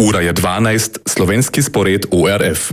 Ura je 12, slovenski spored ORF.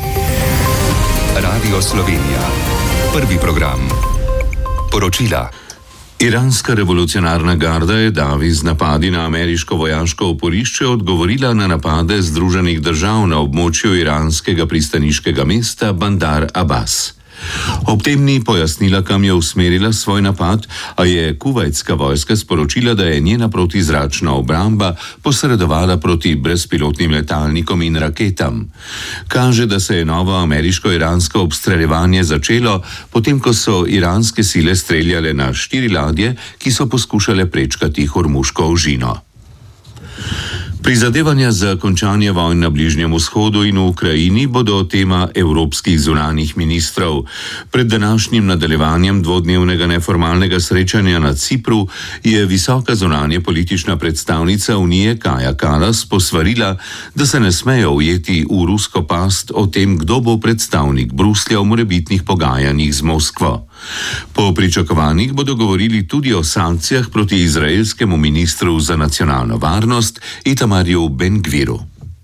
Radio Slovenija. Prvi program. Poročila. Iranska revolucionarna garda je davi z napadi na ameriško vojaško oporišče odgovorila na napade Združenih držav na območju iranskega pristaniškega mesta Bandar Abbas. Ob tem ni pojasnila, kam je usmerila svoj napad, a je kuvajtska vojska sporočila, da je njena protizračna obramba posredovala proti brezpilotnim letalnikom in raketam. Kaže, da se je novo ameriško-iransko obstreljevanje začelo, potem ko so iranske sile streljale na 4 ladje, ki so poskušale prečkati Hormuško ožino. Prizadevanja za končanje vojn na Bližnjem vzhodu in v Ukrajini bodo tema evropskih zunanjih ministrov. Pred današnjim nadaljevanjem dvodnevnega neformalnega srečanja na Cipru je visoka zunanje politična predstavnica Unije Kaja Kallas posvarila, da se ne smejo ujeti v rusko past o tem, kdo bo predstavnik Bruslja v morebitnih pogajanjih z Moskvo. Po pričakovanjih bodo govorili tudi o sankcijah proti izraelskemu ministru za nacionalno varnost Itamarju Ben-Gviru.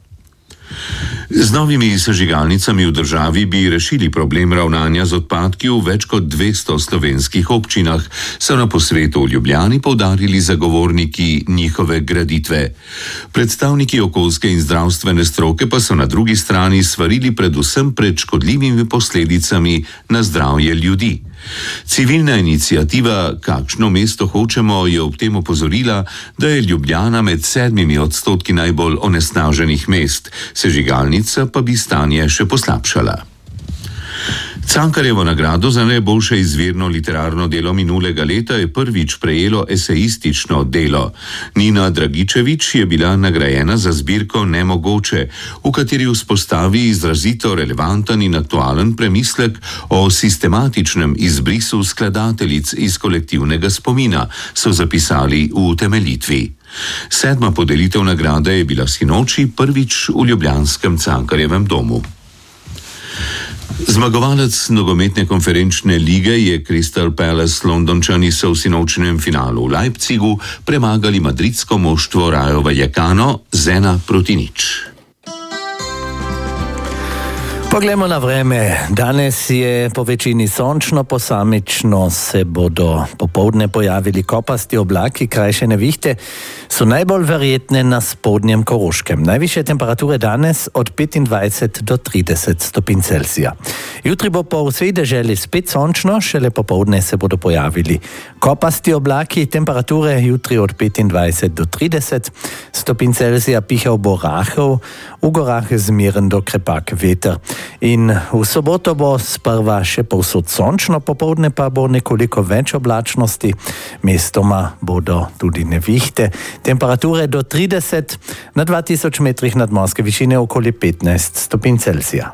Z novimi sežigalnicami v državi bi rešili problem ravnanja z odpadki v več kot 200 slovenskih občinah, so na posvetu v Ljubljani poudarili zagovorniki njihove graditve. Predstavniki okoljske in zdravstvene stroke pa so na drugi strani svarili predvsem pred škodljivimi posledicami na zdravje ljudi. Civilna iniciativa Kakšno mesto hočemo je ob tem opozorila, da je Ljubljana med 7% najbolj onesnaženih mest, sežigalnica pa bi stanje še poslabšala. Cankarjevo nagrado za najboljše izvirno literarno delo minulega leta je prvič prejelo esejistično delo. Nina Dragičević je bila nagrajena za zbirko Nemogoče, v kateri vzpostavi izrazito relevanten in aktualen premislek o sistematičnem izbrisu skladateljic iz kolektivnega spomina, so zapisali v utemeljitvi. 7. podelitev nagrade je bila sinoči prvič v ljubljanskem Cankarjevem domu. Zmagovalec nogometne konferenčne lige je Crystal Palace. Londončani so v sinočnem finalu v Leipzigu premagali madridsko moštvo Rayo Vallecano z 1-0. Poglejmo na vreme. Danes je po večini sončno, posamično se bodo popoldne pojavili kopasti oblaki, krajše nevihte so najbolj verjetne na spodnjem Koroškem. Najvišje temperature danes od 25 do 30 stopinj Celzija. Jutri bo po vsej deželi spet sončno, šele popoldne se bodo pojavili kopasti oblaki, temperature jutri od 25 do 30 stopinj Celzija, pihal bo rahel, v gorah zmeren do krepak veter. In v soboto bo sprva še povsod sončno, popoldne pa bo nekoliko več oblačnosti, mestoma bodo tudi nevihte, temperature do 30, na 2000 metrih nadmorske višine okoli 15 stopinj Celzija.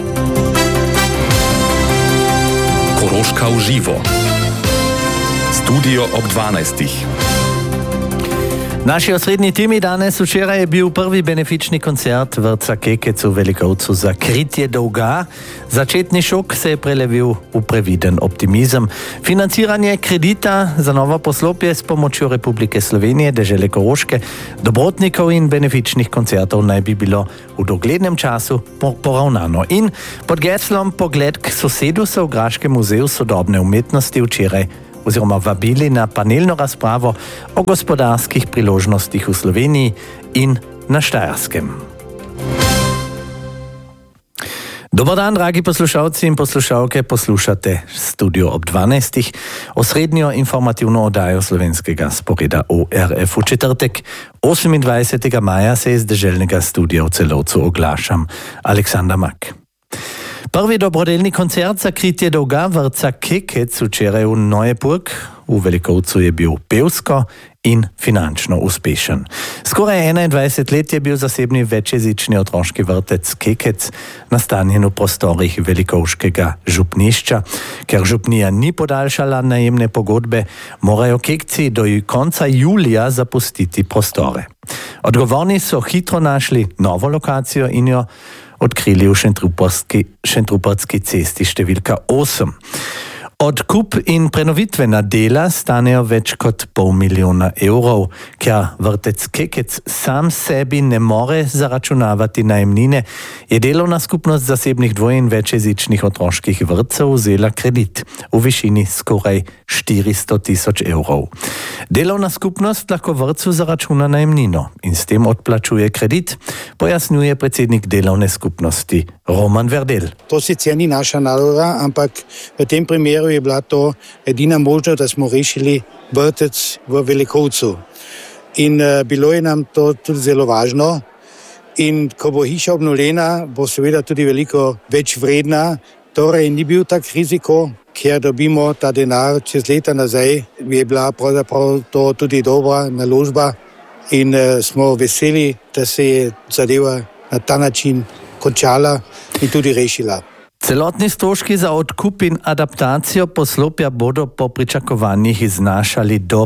Koroška v živo. Studio ob 12. Naši osrednji temi danes včeraj je bil prvi benefični koncert vrtca Kekec v Velikovcu za kritje dolga. Začetni šok se je prelevil v previden optimizem. Financiranje kredita za novo poslopje s pomočjo Republike Slovenije, dežele Koroške, dobrotnikov in benefičnih koncertov naj bi bilo v doglednem času poravnano. In pod geslom Pogled k sosedu so v Graškem muzeju sodobne umetnosti včeraj oziroma vabili na panelno razpravo o gospodarskih priložnostih v Sloveniji in na Štajerskem. Dobar dan, dragi poslušalci in poslušalke, poslušate Studio ob 12. Osrednjo informativno oddajo slovenskega sporeda ORF. V četrtek 28. maja se iz deželnega studia v Celovcu oglašam Aleksandar Mak. Prvi dobrodelni koncert za kritje dolga vrtca Kekec včeraj v Neuburg v Velikovcu je bil pevsko in finančno uspešen. Skoraj 21 let je bil zasebni večjezični otroški vrtec Kekec nastanjen v prostorih velikovškega župnišča. Ker župnija ni podaljšala najemne pogodbe, morajo Kekci do konca julija zapustiti prostore. Odgovorni so hitro našli novo lokacijo in jo odkrili v Šentrupertski cesti številka 8. Odkup in prenovitvena dela stanejo več kot $500 milijona, ker vrtec Kekec sam sebi ne more zaračunavati najemnine, je delovna skupnost zasebnih dvoj- in večjezičnih otroških vrtcev vzela kredit v višini skoraj €400,000. Delovna skupnost lahko vrtcu zaračuna najemnino in s tem odplačuje kredit, pojasnjuje predsednik delovne skupnosti Roman Verdel. To sicer ni naša naloga, ampak v tem primeru je bila to edina možnost, da smo rešili vrtec v Velikovcu. In bilo je nam to tudi zelo važno. In ko bo hiša obnovljena, bo seveda tudi veliko več vredna. Torej ni bil tak riziko, ker dobimo ta denar čez leta nazaj. Je bila pravzaprav to tudi dobra naložba in smo veseli, da se je zadeva na ta način končala in tudi rešila. Celotni stroški za odkup in adaptacijo poslopja bodo po pričakovanjih znašali do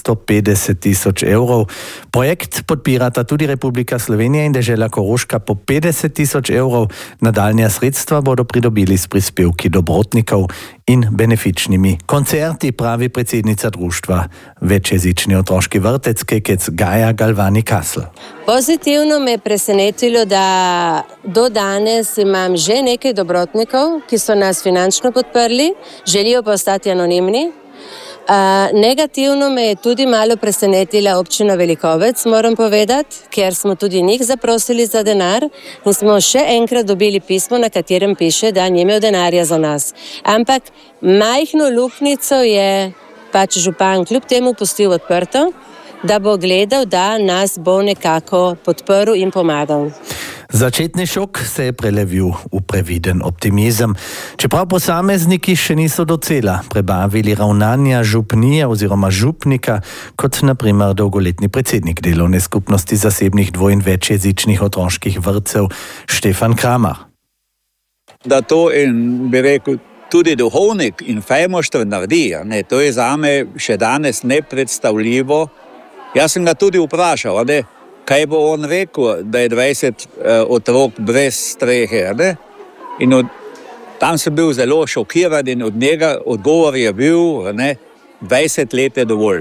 €550,000. Projekt podpirata tudi Republika Slovenija in dežela Koroška po €50,000. Nadaljnja sredstva bodo pridobili s prispevki dobrotnikov in benefičnimi koncerti, pravi predsednica društva Večjezični otroški vrtec Kekec Gaja Galvani-Kasl. Pozitivno me je presenetilo, da do danes imam že nekaj dobrotnikov, ki so nas finančno podprli, želijo pa ostati anonimni. Negativno me je tudi malo presenetila občina Velikovec, moram povedati, ker smo tudi njih zaprosili za denar in smo še enkrat dobili pismo, na katerem piše, da nimajo denarja za nas. Ampak majhno luknjico je pač župan kljub temu pustil odprto, da bo gledal, da nas bo nekako podprl in pomagal. Začetni šok se je prelevil v previden optimizem. Čeprav posamezniki še niso docela prebavili ravnanja župnije oziroma župnika, kot naprimer dolgoletni predsednik delovne skupnosti zasebnih dvoj- in večjezičnih otroških vrtcev Štefan Kramar. Da to in bi rekel tudi duhovnik in fejmoštvo naredi, to je zame še danes nepredstavljivo. Jaz sem ga tudi vprašal, kaj bo on rekel, da je 20 otrok brez strehe. In tam sem bil zelo šokiran in od njega odgovor je bil, 20 let je dovolj.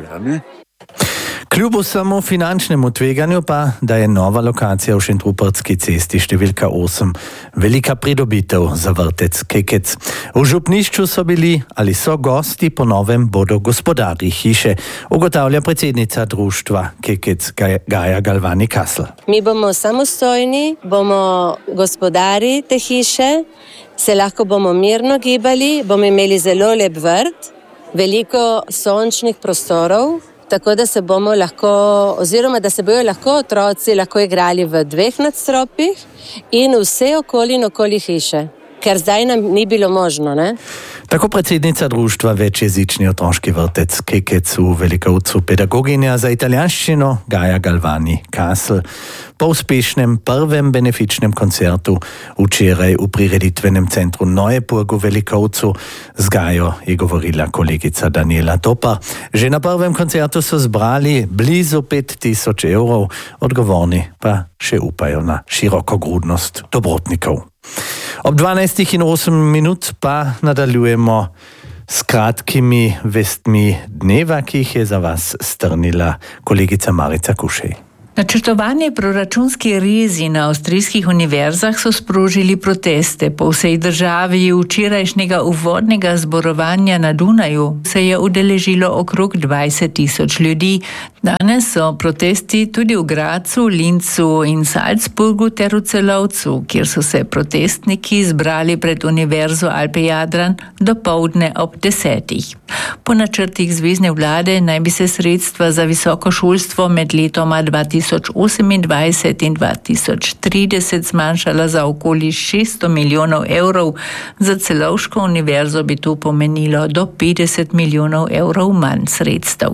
Kljub vsemu finančnemu tveganju pa, da je nova lokacija v Šentrupertski cesti številka 8 velika pridobitev za vrtec Kekec. V župnišču so bili ali so gosti, po novem bodo gospodarji hiše, ugotavlja predsednica društva Kekec Gaja Galvani-Kasl. Mi bomo samostojni, bomo gospodari te hiše, se lahko bomo mirno gibali, bomo imeli zelo lep vrt, veliko sončnih prostorov, tako da se bomo lahko, oziroma da se bojo lahko otroci lahko igrali v 2 nadstropjih in vse okoli hiše, ker zdaj nam ni bilo možno, Tako predsednica društva Večjezični otroški vrtec Kekec v Velikovcu, pedagoginja za italijanščino Gaja Galvani-Kasl. Po uspešnem prvem benefičnem koncertu včeraj v prireditvenem centru Neuburg v Velikovcu z Gajo je govorila kolegica Daniela Topar. Že na prvem koncertu so zbrali blizu €5,000, odgovorni pa še upajo na širokogrudnost dobrotnikov. Ob 12:08 pa nadaljujemo s kratkimi vestmi dneva, ki jih je za vas strnila kolegica Marica Kušej. Načrtovani proračunski rezi na avstrijskih univerzah so sprožili proteste. Po vsej državi včerajšnjega uvodnega zborovanja na Dunaju se je udeležilo okrog 20,000 ljudi. Danes so protesti tudi v Gradcu, Linzu in Salzburgu ter v Celovcu, kjer so se protestniki zbrali pred Univerzo Alpe Jadran dopoldne ob 10. Po načrtih zvezne vlade naj bi se sredstva za visoko šolstvo med letoma 2028 in 2030 zmanjšala za okoli €600 milijonov. Za Celovško univerzo bi to pomenilo do €50 milijonov manj sredstev.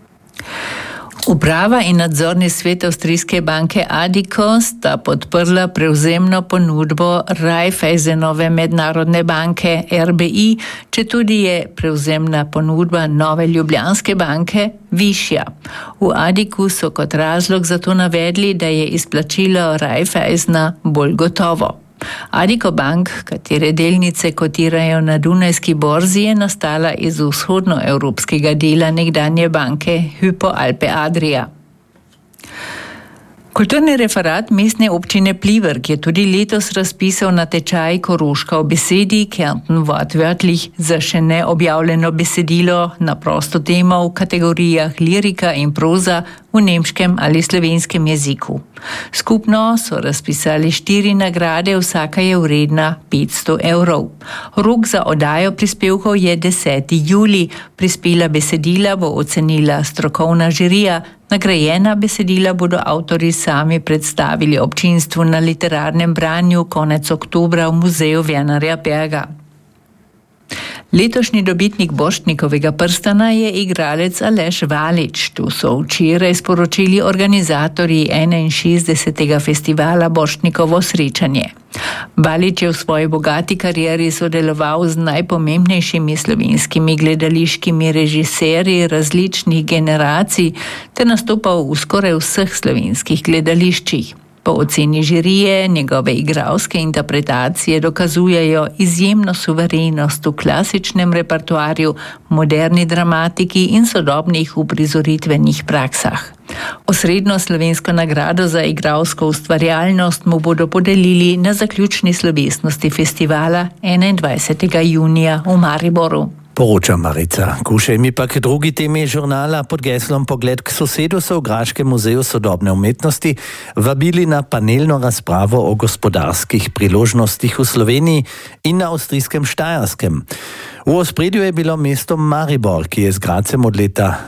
Uprava in nadzorni svet avstrijske banke Addiko sta podprla prevzemno ponudbo Raiffeisenove mednarodne banke RBI, četudi je prevzemna ponudba Nove Ljubljanske banke višja. V Addiku so kot razlog za to navedli, da je izplačilo Raiffeisena bolj gotovo. Addiko Bank, katere delnice kotirajo na Dunajski borzi, je nastala iz vzhodnoevropskega dela nekdanje banke Hypo Alpe Adria. Kulturni referat mestne občine Pliberk je tudi letos razpisal natečaj Koroška v besedi Kärnten wortwörtlich za še ne objavljeno besedilo na prosto temo v kategorijah lirika in proza v nemškem ali slovenskem jeziku. Skupno so razpisali 4 nagrade, vsaka je vredna 500 €. Rok za oddajo prispevkov je 10. julij. Prispela besedila bo ocenila strokovna žirija. Nagrajena besedila bodo avtorji sami predstavili občinstvu na literarnem branju konec oktobra v muzeju Wernera Berga. Letošnji dobitnik Borštnikovega prstana je igralec Aleš Valič. To so včeraj sporočili organizatorji 61. festivala Borštnikovo srečanje. Valič je v svoji bogati karieri sodeloval z najpomembnejšimi slovenskimi gledališkimi režiserji različnih generacij ter nastopal v skoraj vseh slovenskih gledališčih. Po oceni žirije njegove igralske interpretacije dokazujejo izjemno suverenost v klasičnem repertoarju, moderni dramatiki in sodobnih uprizoritvenih praksah. Osrednjo slovensko nagrado za igralsko ustvarjalnost mu bodo podelili na zaključni slovesnosti festivala 21. junija v Mariboru. Poroča Marica Kušej. Mi pa k drugi temi žurnala pod geslom Pogled k sosedu so v Graškem muzeju sodobne umetnosti vabili na panelno razpravo o gospodarskih priložnostih v Sloveniji in na avstrijskem Štajerskem. V ospredju je bilo mesto Maribor, ki je z Grazem od leta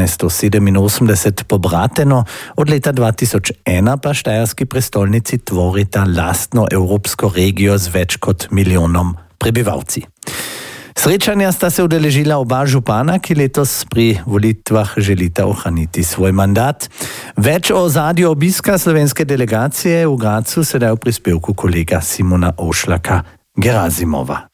1987 pobrateno, od leta 2001 pa štajerski prestolnici tvorita lastno evropsko regijo z več kot milijonom prebivalci. Srečanja sta se udeležila oba župana, ki letos pri volitvah želita ohraniti svoj mandat. Več o ozadju obiska slovenske delegacije v Gracu sedaj v prispevku kolega Simona Ošlaka Gerazimova.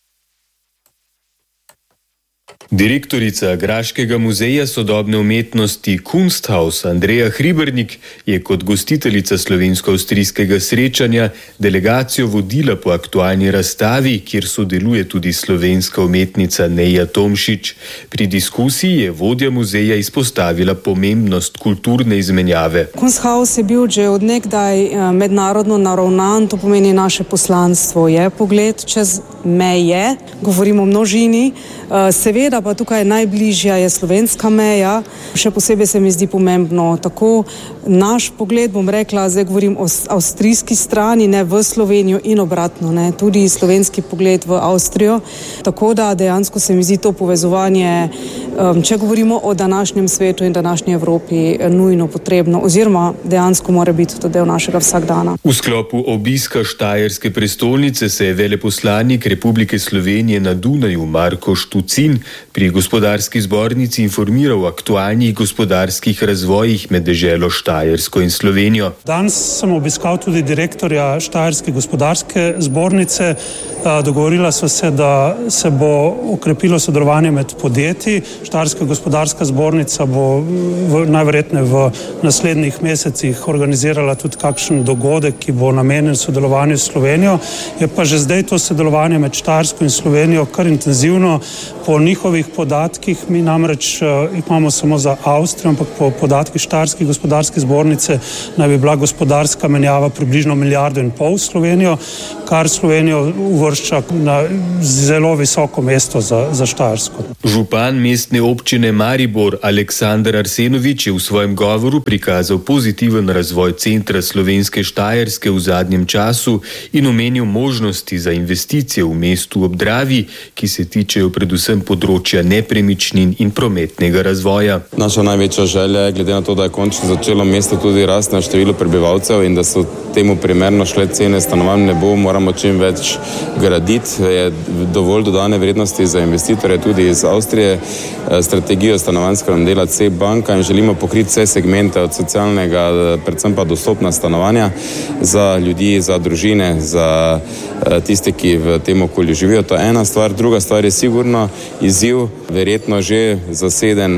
Direktorica Graškega muzeja sodobne umetnosti Kunsthaus Andreja Hribernik je kot gostiteljica slovensko-avstrijskega srečanja delegacijo vodila po aktualni razstavi, kjer sodeluje tudi slovenska umetnica Neja Tomšič. Pri diskusiji je vodja muzeja izpostavila pomembnost kulturne izmenjave. Kunsthaus je bil že od nekdaj mednarodno naravnan, to pomeni naše poslanstvo je pogled čez meje, govorimo o množini, seveda pa tukaj najbližja je slovenska meja, še posebej se mi zdi pomembno tako naš pogled, bom rekla, zdaj govorim o avstrijski strani, ne v Slovenijo in obratno, ne, tudi slovenski pogled v Avstrijo, tako da dejansko se mi zdi to povezovanje, če govorimo o današnjem svetu in današnji Evropi, nujno potrebno, oziroma dejansko mora biti to del našega vsakdana. V sklopu obiska štajerske prestolnice se je veleposlanik Republike Slovenije na Dunaju Marko Štucin pri gospodarski zbornici informiral o aktualnih gospodarskih razvojih med deželo Štajersko in Slovenijo. Danes sem obiskal tudi direktorja Štajerske gospodarske zbornice. Dogovorila sva se, da se bo okrepilo sodelovanje med podjetji. Štajerska gospodarska zbornica bo najverjetneje v naslednjih mesecih organizirala tudi kakšen dogodek, ki bo namenjen sodelovanju s Slovenijo. Je pa že zdaj to sodelovanje med Štajersko in Slovenijo kar intenzivno. Po njihovih podatkih, mi namreč imamo samo za Avstrijo, ampak po podatkih Štajerske gospodarske zbornice naj bi bila gospodarska menjava približno 1,5 milijarde v Slovenijo, kar Slovenijo uvršča na zelo visoko mesto za Štajersko. Župan mestne občine Maribor Aleksandar Arsenovič je v svojem govoru prikazal pozitiven razvoj centra slovenske Štajerske v zadnjem času in omenil možnosti za investicije v mestu ob Dravi, ki se tičejo predvsem področja nepremičnin in prometnega razvoja. Naša največja želja je, glede na to, da je končno začelo mesto tudi rasti na število prebivalcev in da so temu primerno šle cene stanovanj ne bo, moramo čim več graditi. Je dovolj dodane vrednosti za investitorje tudi iz Avstrije. Strategijo stanovanjskega nam dela CEB banka in želimo pokriti vse segmente od socialnega, predvsem pa dostopna stanovanja za ljudi, za družine, za tiste, ki v tem okolju živijo. To je ena stvar. Druga stvar je sigurno izziv, verjetno že zaseden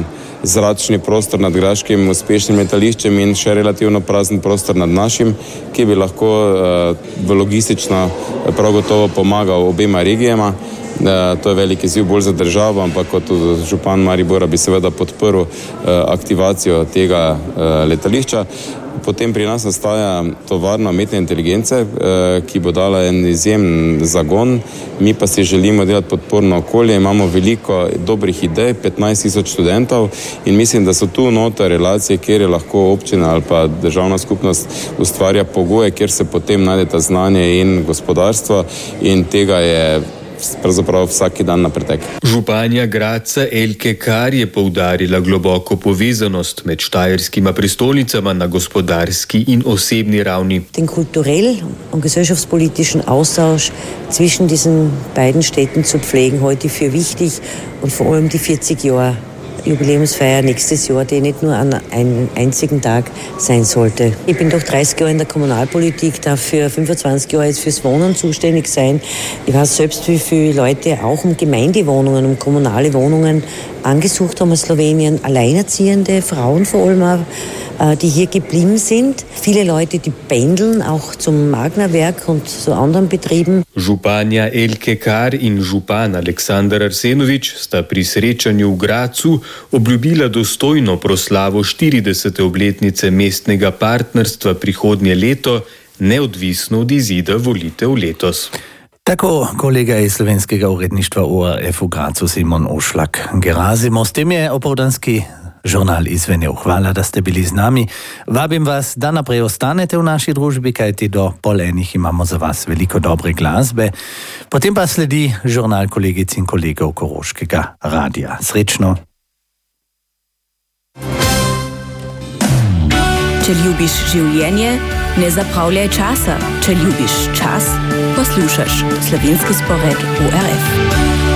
zračni prostor nad graškim uspešnim letališčem in še relativno prazen prostor nad našim, ki bi lahko logistično prav gotovo pomagal obema regijama. To je velik izziv bolj za državo, ampak kot župan Maribora bi seveda podprl aktivacijo tega letališča. Potem pri nas nastaja tovarna umetne inteligence, ki bo dala en izjemen zagon. Mi pa si želimo delati podporno okolje, imamo veliko dobrih idej, 15,000 študentov in mislim, da so tu noter relacije, kjer je lahko občina ali pa državna skupnost ustvarja pogoje, kjer se potem najdeta znanje in gospodarstvo in tega je pravzaprav vsaki dan na pretek. Županja Gradca Elke Kar je poudarila globoko povezanost med štajerskima prestolnicama na gospodarski in osebni ravni. Den kulturell und gesellschaftspolitischen Austausch zwischen diesen beiden Städten zu pflegen, heute für wichtig und vor allem die 40 Jahre Jubiläumsfeier nächstes Jahr, die nicht nur an einem einzigen Tag sein sollte. Ich bin doch 30 Jahre in der Kommunalpolitik, darf für 25 Jahre jetzt fürs Wohnen zuständig sein. Ich weiß selbst, wie viele Leute auch um Gemeindewohnungen, um kommunale Wohnungen angesucht haben aus Slowenien. Alleinerziehende Frauen vor allem auch, die hier geblieben sind. Viele Leute, die pendeln auch zum Magna-Werk und zu anderen Betrieben. Županja Elke Kar in župan Aleksandar Arsenovič sta pri srečanju v Gradcu obljubila dostojno proslavo 40. obletnice mestnega partnerstva prihodnje leto, neodvisno od izida volitev letos. Tako kolega iz slovenskega uredništva ORF v Gracu Simon Ošlak Gerazimo. S tem je opoldanski žurnal izvenel. Hvala, da ste bili z nami. Vabim vas, da naprej ostanete v naši družbi, kajti do 12:30 imamo za vas veliko dobre glasbe. Potem pa sledi žurnal kolegic in kolegov Koroškega radia. Srečno! Če ljubiš življenje, ne zapravljaj časa. Če ljubiš čas, poslušaš Slovenski spored ORF.